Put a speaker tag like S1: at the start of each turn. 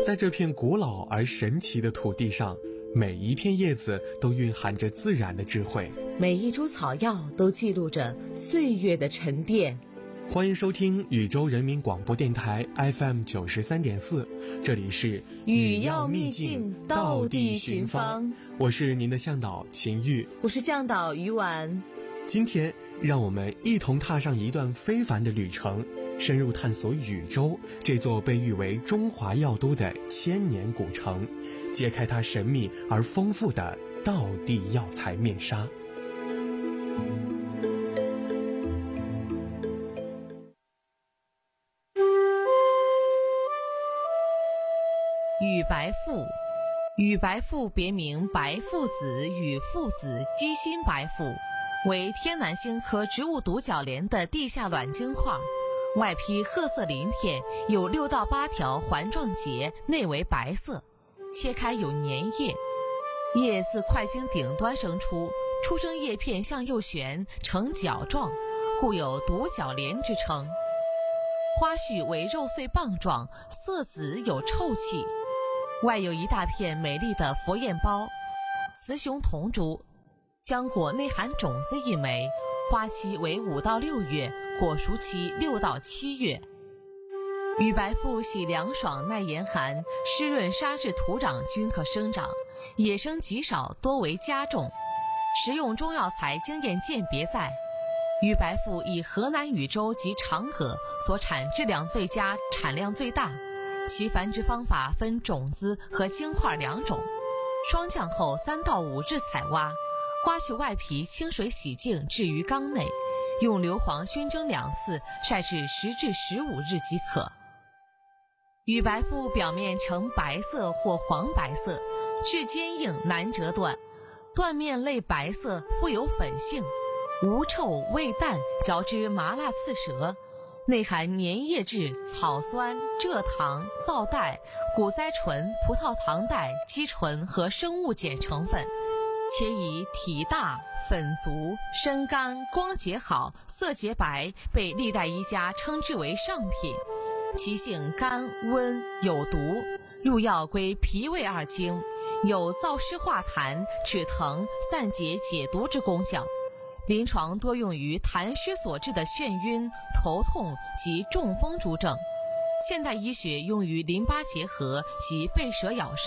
S1: 在这片古老而神奇的土地上，每一片叶子都蕴含着自然的智慧，
S2: 每一株草药都记录着岁月的沉淀。
S1: 欢迎收听禹州人民广播电台 FM 93.4，这里是
S2: 语要秘境，道地寻芳。
S1: 我是您的向导秦玉，
S2: 我是向导于婉。
S1: 今天让我们一同踏上一段非凡的旅程，深入探索禹州这座被誉为中华药都的千年古城，揭开它神秘而丰富的道地药材面纱。
S3: 禹白父，禹白父别名白父子、禹父子、鸡心白父，为天南星科植物独角莲的地下卵晶块，外披褐色鳞片，有6到8条环状节，内为白色，切开有粘液，叶自块茎顶端生出，出生叶片向右旋，呈角状，故有独角莲之称。花序为肉穗棒状，色紫有臭气，外有一大片美丽的佛焰苞，雌雄同株，浆果内含种子1枚，花期为5到6月，果熟期6到7月。禹白父喜凉爽耐严寒，湿润沙质土壤均可生长，野生极少，多为家种。食用中药材经验鉴别在，禹白父以河南禹州及长葛所产质量最佳，产量最大。其繁殖方法分种子和晶块2种，霜降后3到5日采挖，刮去外皮，清水洗净，置于缸内，用硫磺熏蒸2次，晒至10至15日即可。禹白父表面呈白色或黄白色，质坚硬，难折断，断面类白色，富有粉性，无臭味淡，嚼之麻辣刺舌，内含粘液质、草酸、蔗糖、皂带、谷甾醇、葡萄糖带、肌醇和生物碱成分，且以体大、粉足、身干、光洁好、色洁白，被历代医家称之为上品。其性甘温有毒，入药归脾胃2经，有燥湿化痰、止疼、散结解毒之功效。临床多用于痰湿所致的眩晕、头痛及中风诸症，现代医学用于淋巴结核及被蛇咬伤。